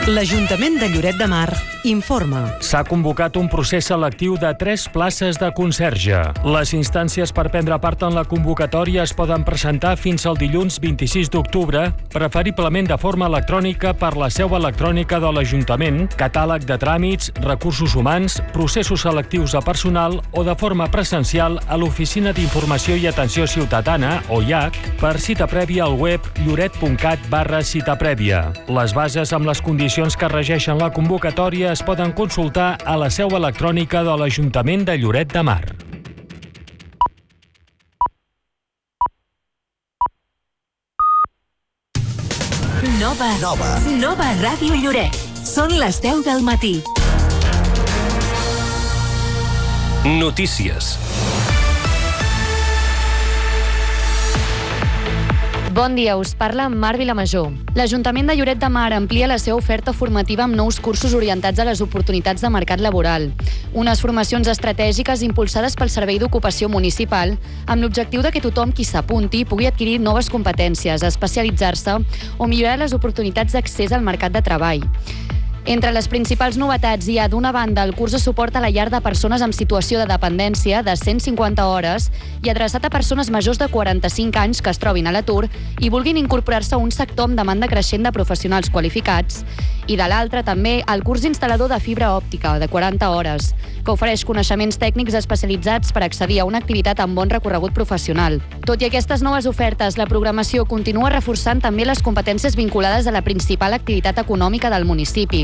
L'Ajuntament de Lloret de Mar informa. S'ha convocat un procés selectiu de 3 places de conserge. Les instàncies per prendre part en la convocatòria es poden presentar fins al dilluns 26 d'octubre, preferiblement de forma electrònica per la seu electrònica de l'Ajuntament, catàleg de tràmits, recursos humans, processos selectius de personal o de forma presencial a l'Oficina d'Informació i Atenció Ciutadana, o IAC, per cita prèvia al web lloret.cat/cita prèvia. Les bases amb les condicions que regeixen la convocatòria es poden consultar a la seu electrònica de l'Ajuntament de Lloret de Mar. Nova Ràdio Lloret. Són les 10 del matí. Notícies. Bon dia, us parla Mar Vilamajor. L'Ajuntament de Lloret de Mar amplia la seva oferta formativa amb nous cursos orientats a les oportunitats de mercat laboral. Unes formacions estratègiques impulsades pel Servei d'Ocupació Municipal amb l'objectiu de que tothom qui s'apunti pugui adquirir noves competències, especialitzar-se o millorar les oportunitats d'accés al mercat de treball. Entre les principals novetats hi ha, d'una banda, el curs de suport a la llar de persones amb situació de dependència de 150 hores i adreçat a persones majors de 45 anys que es trobin a l'atur i vulguin incorporar-se a un sector amb demanda creixent de professionals qualificats. I de l'altra, també, el curs instal·lador de fibra òptica de 40 hores, que ofereix coneixements tècnics especialitzats per accedir a una activitat amb bon recorregut professional. Tot i aquestes noves ofertes, la programació continua reforçant també les competències vinculades a la principal activitat econòmica del municipi,